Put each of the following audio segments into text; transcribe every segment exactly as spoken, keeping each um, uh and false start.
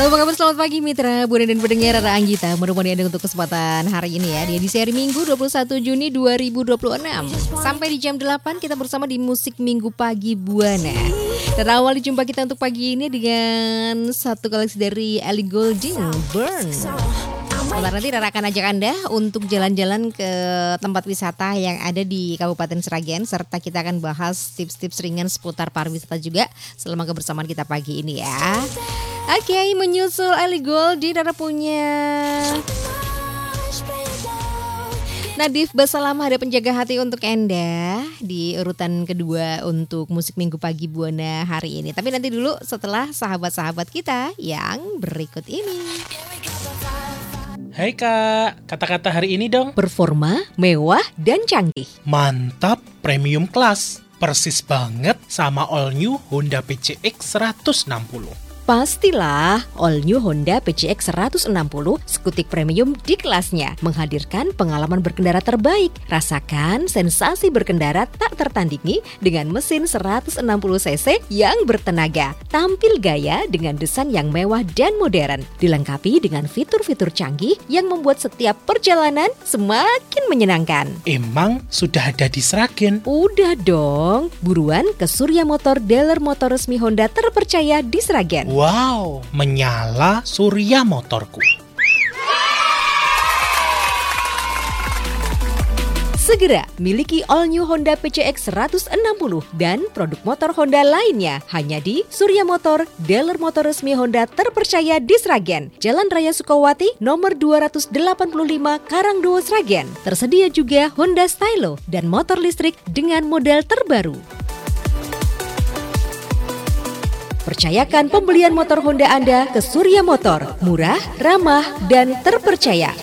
Apa kabar, selamat pagi mitra, Bunda dan pendengar Rara Anggita. Menemani Anda untuk kesempatan hari ini ya, di edisi hari Minggu dua puluh satu Juni dua ribu dua puluh enam. Sampai di jam delapan kita bersama di Musik Minggu Pagi Buana. Dan awal jumpa kita untuk pagi ini dengan satu koleksi dari Ellie Goulding, Burn. Sebentar nanti Rara akan ajak Anda untuk jalan-jalan ke tempat wisata yang ada di Kabupaten Sragen, serta kita akan bahas tips-tips ringan seputar pariwisata juga selama kebersamaan kita pagi ini ya. Oke, okay, menyusul Ellie Goulding, Rara punya Nadif Basalamah, ada Penjaga Hati untuk Anda di urutan kedua untuk Musik Minggu Pagi Buana hari ini. Tapi nanti dulu setelah sahabat-sahabat kita yang berikut ini. Hai Kak, kata-kata hari ini dong. Performa, mewah, dan canggih. Mantap, premium class. Persis banget sama all new Honda P C X seratus enam puluh. Pastilah, all new Honda P C X seratus enam puluh skutik premium di kelasnya, menghadirkan pengalaman berkendara terbaik. Rasakan sensasi berkendara tak tertandingi dengan mesin seratus enam puluh cc yang bertenaga. Tampil gaya dengan desain yang mewah dan modern, dilengkapi dengan fitur-fitur canggih yang membuat setiap perjalanan semakin menyenangkan. Emang sudah ada di Sragen? Udah dong, buruan ke Surya Motor, dealer motor resmi Honda terpercaya di Sragen. Wow, menyala Surya Motorku. Segera miliki all new Honda P C X seratus enam puluh dan produk motor Honda lainnya hanya di Surya Motor, dealer motor resmi Honda terpercaya di Sragen, Jalan Raya Sukawati, nomor dua ratus delapan puluh lima, Karangdowo, Sragen. Tersedia juga Honda Stylo dan motor listrik dengan model terbaru. Percayakan pembelian motor Honda Anda ke Surya Motor, murah, ramah, dan terpercaya.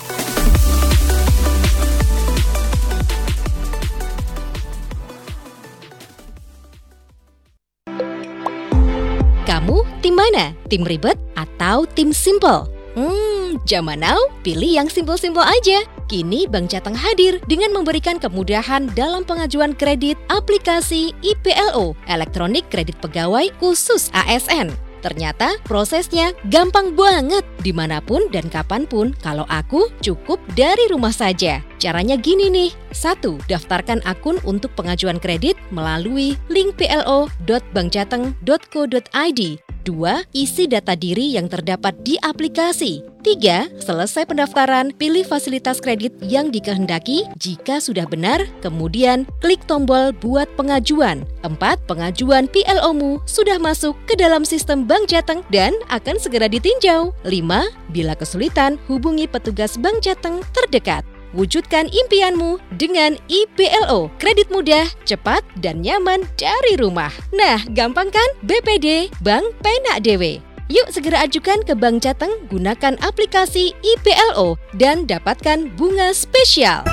Kamu tim mana? Tim ribet atau tim simple? Hmm, zaman now, pilih yang simple-simple aja. Kini Bank Jateng hadir dengan memberikan kemudahan dalam pengajuan kredit aplikasi I P L O, Elektronik Kredit Pegawai Khusus A S N. Ternyata prosesnya gampang banget, dimanapun dan kapanpun. Kalau aku cukup dari rumah saja. Caranya gini nih. Satu, daftarkan akun untuk pengajuan kredit melalui link p l o dot bank jateng dot co dot i d. Dua, isi data diri yang terdapat di aplikasi. Tiga, selesai pendaftaran, pilih fasilitas kredit yang dikehendaki. Jika sudah benar, kemudian klik tombol buat pengajuan. Empat, pengajuan P L O-mu sudah masuk ke dalam sistem Bank Jateng dan akan segera ditinjau. Lima, bila kesulitan, hubungi petugas Bank Jateng terdekat. Wujudkan impianmu dengan I P L O, kredit mudah, cepat, dan nyaman dari rumah. Nah, gampang kan? B P D, Bank Penak Dewe. Yuk segera ajukan ke Bank Jateng, gunakan aplikasi I P L O, dan dapatkan bunga spesial.